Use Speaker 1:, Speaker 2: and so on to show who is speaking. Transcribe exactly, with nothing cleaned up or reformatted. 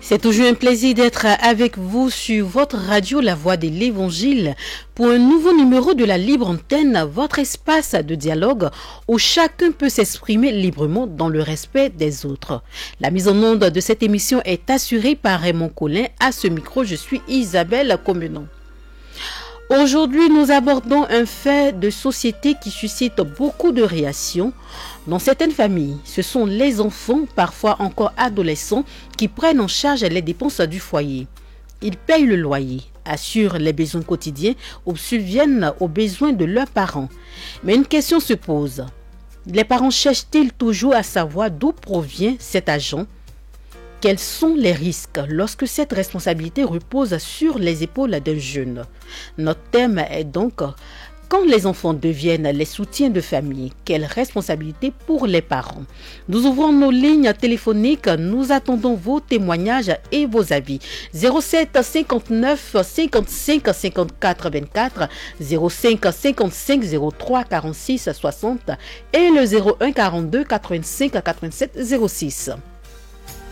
Speaker 1: C'est toujours un plaisir d'être avec vous sur votre radio La Voix de l'Évangile pour un nouveau numéro de la Libre Antenne, votre espace de dialogue où chacun peut s'exprimer librement dans le respect des autres. La mise en onde de cette émission est assurée par Raymond Collin. À ce micro, je suis Isabelle Comenon. Aujourd'hui, nous abordons un fait de société qui suscite beaucoup de réactions. Dans certaines familles, ce sont les enfants, parfois encore adolescents, qui prennent en charge les dépenses du foyer. Ils payent le loyer, assurent les besoins quotidiens ou subviennent aux besoins de leurs parents. Mais une question se pose. Les parents cherchent-ils toujours à savoir d'où provient cet argent ? Quels sont les risques lorsque cette responsabilité repose sur les épaules d'un jeune? Notre thème est donc « Quand les enfants deviennent les soutiens de famille, quelle responsabilité pour les parents ?» Nous ouvrons nos lignes téléphoniques, nous attendons vos témoignages et vos avis. zéro sept cinquante-neuf cinquante-cinq cinquante-quatre vingt-quatre, zéro cinq cinquante-cinq zéro trois quarante-six soixante et le zéro un quarante-deux quatre-vingt-cinq quatre-vingt-sept zéro six.